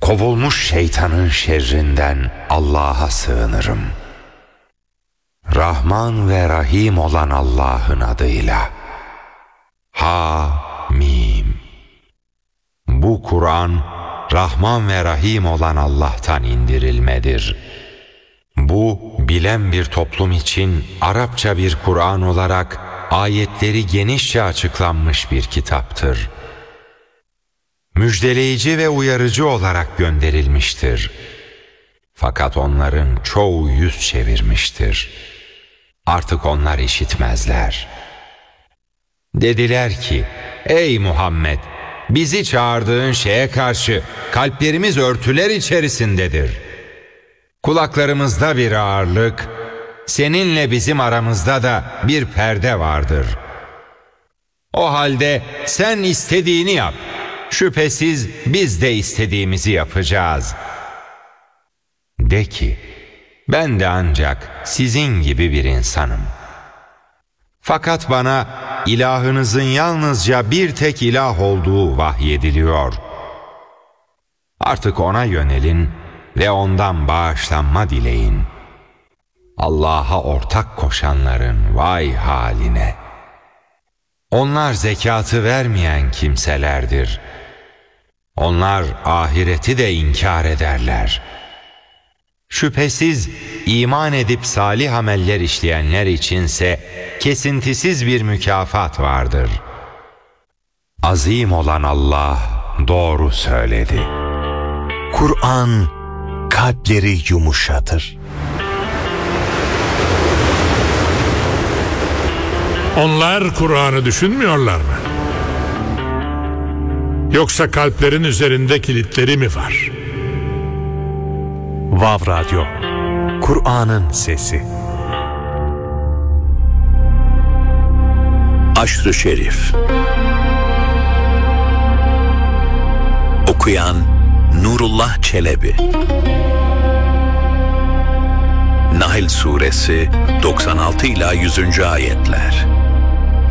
Kovulmuş şeytanın şerrinden Allah'a sığınırım. Rahman ve Rahim olan Allah'ın adıyla. Hamim. Bu Kur'an, Rahman ve Rahim olan Allah'tan indirilmedir. Bu, bilen bir toplum için Arapça bir Kur'an olarak ayetleri genişçe açıklanmış bir kitaptır. Müjdeleyici ve uyarıcı olarak gönderilmiştir. Fakat onların çoğu yüz çevirmiştir. Artık onlar işitmezler. Dediler ki, ey Muhammed, bizi çağırdığın şeye karşı kalplerimiz örtüler içerisindedir. Kulaklarımızda bir ağırlık, seninle bizim aramızda da bir perde vardır. O halde sen istediğini yap. Şüphesiz biz de istediğimizi yapacağız. De ki, ben de ancak sizin gibi bir insanım. Fakat bana ilahınızın yalnızca bir tek ilah olduğu vahyediliyor. Artık ona yönelin ve ondan bağışlanma dileyin. Allah'a ortak koşanların vay haline. Onlar zekatı vermeyen kimselerdir. Onlar ahireti de inkar ederler. Şüphesiz iman edip salih ameller işleyenler içinse kesintisiz bir mükafat vardır. Azim olan Allah doğru söyledi. Kur'an kalpleri yumuşatır. Onlar Kur'an'ı düşünmüyorlar mı? Yoksa kalplerin üzerinde kilitleri mi var? Vav Radyo, Kur'an'ın sesi. Aşr-ı Şerif. Okuyan Nurullah Çelebi. Nahl Suresi 96 ila 100. ayetler.